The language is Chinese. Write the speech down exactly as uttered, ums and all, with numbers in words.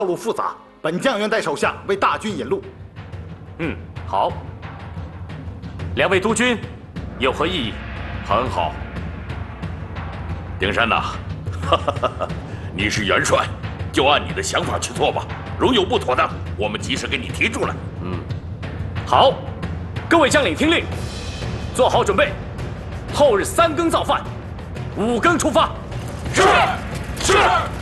路复杂，本将愿带手下为大军引路。 嗯，好。两位督军有何异议？ 很好。丁山呐，哈哈哈哈，你是元帅，就按你的想法去做吧。如有不妥当，我们及时给你提出来。 嗯，好。各位将领听令，做好准备。后日三更造饭，五更出发。 是，是。